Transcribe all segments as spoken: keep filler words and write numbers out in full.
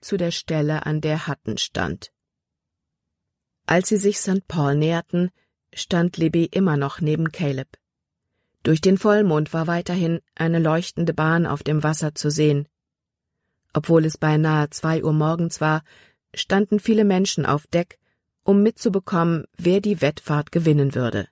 zu der Stelle, an der Hutton stand. Als sie sich Sankt Paul näherten, stand Libby immer noch neben Caleb. Durch den Vollmond war weiterhin eine leuchtende Bahn auf dem Wasser zu sehen. Obwohl es beinahe zwei Uhr morgens war, standen viele Menschen auf Deck, um mitzubekommen, wer die Wettfahrt gewinnen würde.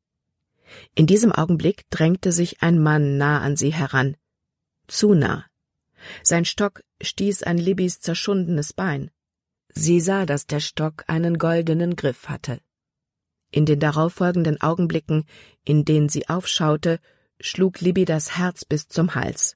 In diesem Augenblick drängte sich ein Mann nah an sie heran. Zu nah. Sein Stock stieß an Libbys zerschundenes Bein. Sie sah, dass der Stock einen goldenen Griff hatte. In den darauffolgenden Augenblicken, in denen sie aufschaute, schlug Libby das Herz bis zum Hals.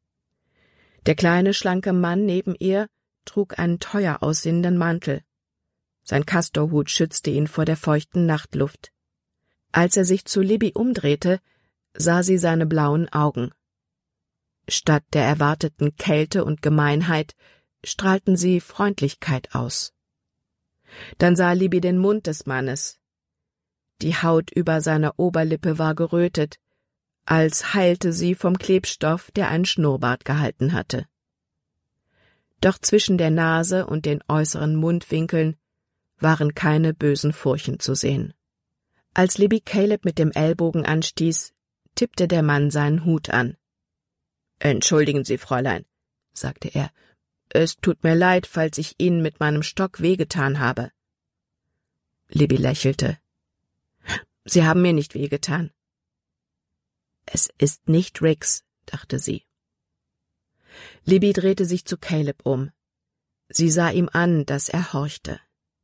Der kleine, schlanke Mann neben ihr trug einen teuer aussehenden Mantel. Sein Kastorhut schützte ihn vor der feuchten Nachtluft. Als er sich zu Libby umdrehte, sah sie seine blauen Augen. Statt der erwarteten Kälte und Gemeinheit strahlten sie Freundlichkeit aus. Dann sah Libby den Mund des Mannes. Die Haut über seiner Oberlippe war gerötet, als heilte sie vom Klebstoff, der einen Schnurrbart gehalten hatte. Doch zwischen der Nase und den äußeren Mundwinkeln waren keine bösen Furchen zu sehen. Als Libby Caleb mit dem Ellbogen anstieß, tippte der Mann seinen Hut an. »Entschuldigen Sie, Fräulein«, sagte er, »es tut mir leid, falls ich Ihnen mit meinem Stock wehgetan habe.« Libby lächelte. »Sie haben mir nicht wehgetan.« »Es ist nicht Rix«, dachte sie. Libby drehte sich zu Caleb um. Sie sah ihm an, dass er horchte.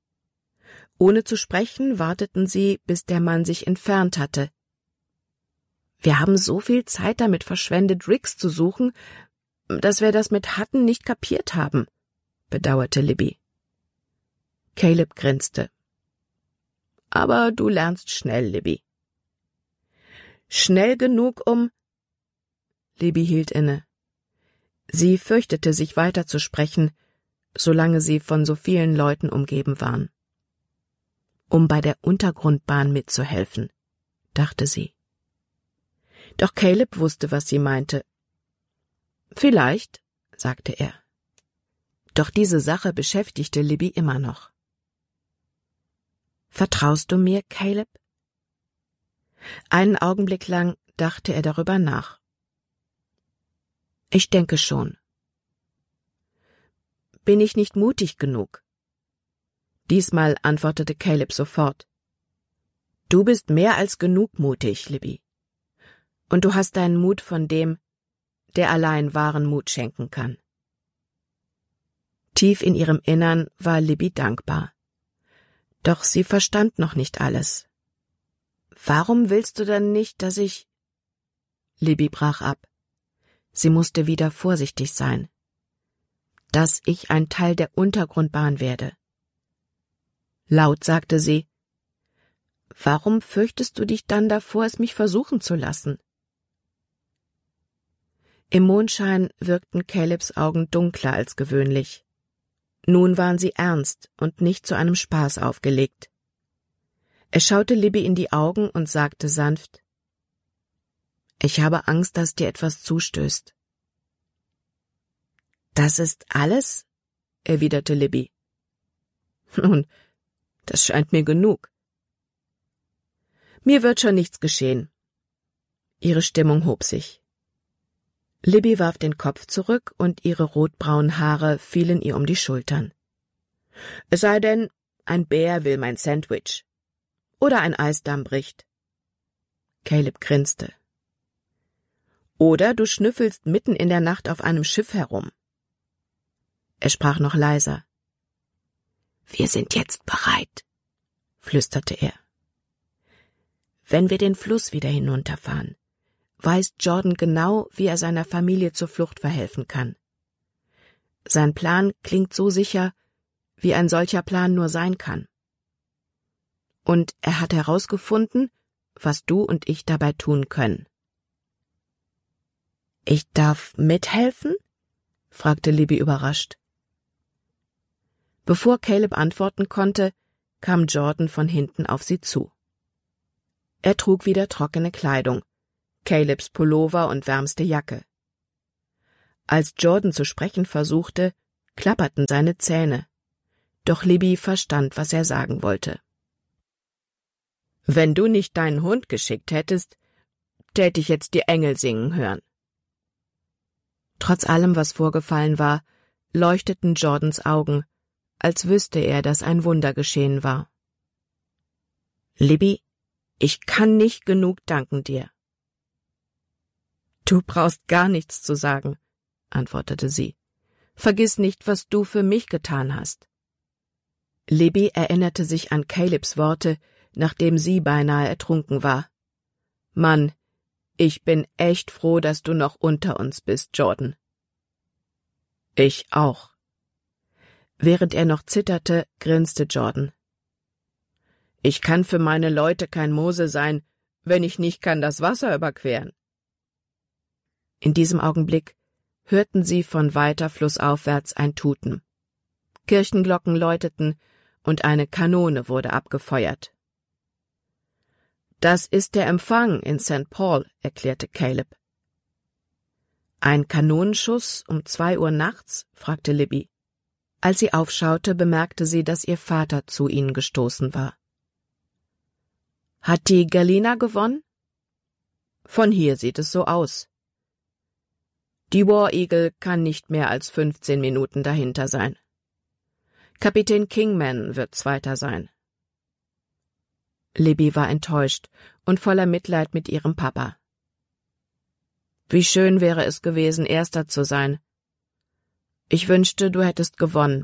Ohne zu sprechen, warteten sie, bis der Mann sich entfernt hatte. »Wir haben so viel Zeit damit verschwendet, Rix zu suchen, dass wir das mit Hutton nicht kapiert haben«, bedauerte Libby. Caleb grinste. »Aber du lernst schnell, Libby.« »Schnell genug, um…« Libby hielt inne. Sie fürchtete, sich weiterzusprechen, solange sie von so vielen Leuten umgeben waren. »Um bei der Untergrundbahn mitzuhelfen«, dachte sie. Doch Caleb wusste, was sie meinte. »Vielleicht«, sagte er. Doch diese Sache beschäftigte Libby immer noch. »Vertraust du mir, Caleb?« Einen Augenblick lang dachte er darüber nach. »Ich denke schon.« »Bin ich nicht mutig genug?« Diesmal antwortete Caleb sofort. »Du bist mehr als genug mutig, Libby. Und du hast deinen Mut von dem, der allein wahren Mut schenken kann.« Tief in ihrem Innern war Libby dankbar. Doch sie verstand noch nicht alles. »Warum willst du dann nicht, dass ich…« Libby brach ab. Sie musste wieder vorsichtig sein. »Dass ich ein Teil der Untergrundbahn werde.« Laut sagte sie, »Warum fürchtest du dich dann davor, es mich versuchen zu lassen?« Im Mondschein wirkten Calebs Augen dunkler als gewöhnlich. Nun waren sie ernst und nicht zu einem Spaß aufgelegt. Er schaute Libby in die Augen und sagte sanft, »Ich habe Angst, dass dir etwas zustößt.« »Das ist alles?« erwiderte Libby. »Nun, das scheint mir genug.« »Mir wird schon nichts geschehen.« Ihre Stimmung hob sich. Libby warf den Kopf zurück und ihre rotbraunen Haare fielen ihr um die Schultern. »Es sei denn, ein Bär will mein Sandwich. Oder ein Eisdamm bricht.« Caleb grinste. »Oder du schnüffelst mitten in der Nacht auf einem Schiff herum.« Er sprach noch leiser. »Wir sind jetzt bereit«, flüsterte er. »Wenn wir den Fluss wieder hinunterfahren, weiß Jordan genau, wie er seiner Familie zur Flucht verhelfen kann. Sein Plan klingt so sicher, wie ein solcher Plan nur sein kann. Und er hat herausgefunden, was du und ich dabei tun können.« »Ich darf mithelfen?« fragte Libby überrascht. Bevor Caleb antworten konnte, kam Jordan von hinten auf sie zu. Er trug wieder trockene Kleidung, Calebs Pullover und wärmste Jacke. Als Jordan zu sprechen versuchte, klapperten seine Zähne, doch Libby verstand, was er sagen wollte. »Wenn du nicht deinen Hund geschickt hättest, täte ich jetzt die Engel singen hören.« Trotz allem, was vorgefallen war, leuchteten Jordans Augen, als wüsste er, dass ein Wunder geschehen war. »Libby, ich kann nicht genug danken dir.« »Du brauchst gar nichts zu sagen«, antwortete sie. »Vergiss nicht, was du für mich getan hast.« Libby erinnerte sich an Calebs Worte, nachdem sie beinahe ertrunken war. »Mann, ich bin echt froh, dass du noch unter uns bist, Jordan.« »Ich auch.« Während er noch zitterte, grinste Jordan. »Ich kann für meine Leute kein Mose sein, wenn ich nicht kann das Wasser überqueren.« In diesem Augenblick hörten sie von weiter flussaufwärts ein Tuten. Kirchenglocken läuteten und eine Kanone wurde abgefeuert. »Das ist der Empfang in Sankt Paul«, erklärte Caleb. »Ein Kanonenschuss um zwei Uhr nachts?« fragte Libby. Als sie aufschaute, bemerkte sie, dass ihr Vater zu ihnen gestoßen war. »Hat die Galena gewonnen?« »Von hier sieht es so aus.« »Die War Eagle kann nicht mehr als fünfzehn Minuten dahinter sein. Kapitän Kingman wird Zweiter sein.« Libby war enttäuscht und voller Mitleid mit ihrem Papa. »Wie schön wäre es gewesen, Erster zu sein. Ich wünschte, du hättest gewonnen.«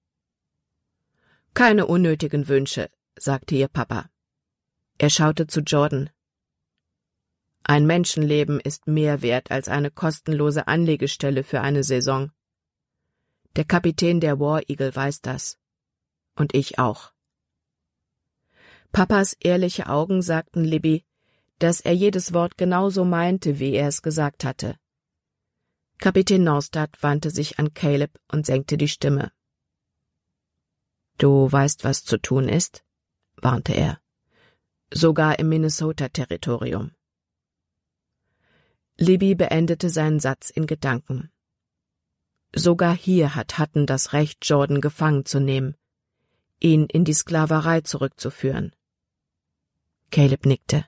»Keine unnötigen Wünsche«, sagte ihr Papa. Er schaute zu Jordan. »Ein Menschenleben ist mehr wert als eine kostenlose Anlegestelle für eine Saison. Der Kapitän der War Eagle weiß das. Und ich auch.« Papas ehrliche Augen sagten Libby, dass er jedes Wort genauso meinte, wie er es gesagt hatte. Kapitän Norstad wandte sich an Caleb und senkte die Stimme. »Du weißt, was zu tun ist?« warnte er. »Sogar im Minnesota-Territorium.« Libby beendete seinen Satz in Gedanken. Sogar hier hat Hutton das Recht, Jordan gefangen zu nehmen, ihn in die Sklaverei zurückzuführen. Caleb nickte.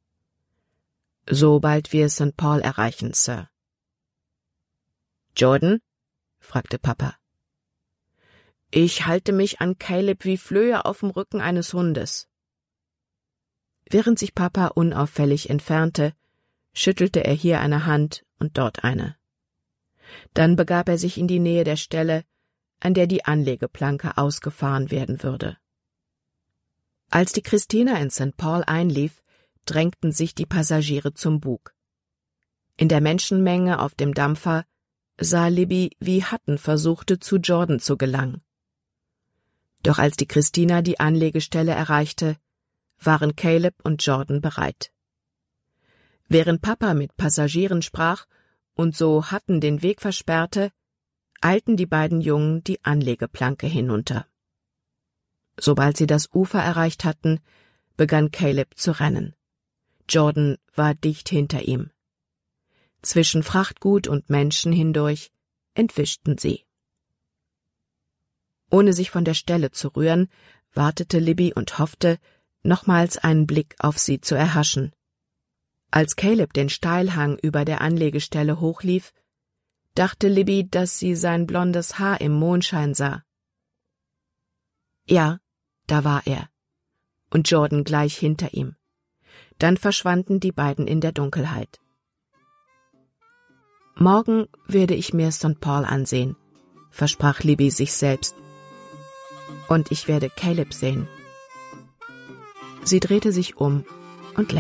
»Sobald wir Sankt Paul erreichen, Sir.« »Jordan?« fragte Papa. »Ich halte mich an Caleb wie Flöhe auf dem Rücken eines Hundes.« Während sich Papa unauffällig entfernte, schüttelte er hier eine Hand und dort eine. Dann begab er sich in die Nähe der Stelle, an der die Anlegeplanke ausgefahren werden würde. Als die Christina in Sankt Paul einlief, drängten sich die Passagiere zum Bug. In der Menschenmenge auf dem Dampfer sah Libby, wie Hutton versuchte, zu Jordan zu gelangen. Doch als die Christina die Anlegestelle erreichte, waren Caleb und Jordan bereit. Während Papa mit Passagieren sprach und so Hutton den Weg versperrte, eilten die beiden Jungen die Anlegeplanke hinunter. Sobald sie das Ufer erreicht hatten, begann Caleb zu rennen. Jordan war dicht hinter ihm. Zwischen Frachtgut und Menschen hindurch entwischten sie. Ohne sich von der Stelle zu rühren, wartete Libby und hoffte, nochmals einen Blick auf sie zu erhaschen. Als Caleb den Steilhang über der Anlegestelle hochlief, dachte Libby, dass sie sein blondes Haar im Mondschein sah. Ja, da war er, und Jordan gleich hinter ihm. Dann verschwanden die beiden in der Dunkelheit. »Morgen werde ich mir Sankt Paul ansehen«, versprach Libby sich selbst. »Und ich werde Caleb sehen.« Sie drehte sich um und lächelte.